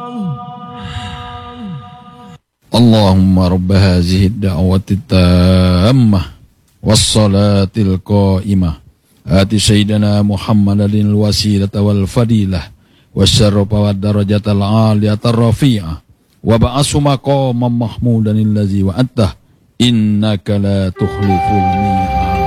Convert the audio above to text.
اللهم رب هذه الدعوة التامة والصلاة القائمة آت سيدنا محمد الوسيلة والفضيلة والشرف والدرجة العالية الرفيعة وبعثه مقاما محمودا الذي وعدته إنك لا تخلف الميعاد.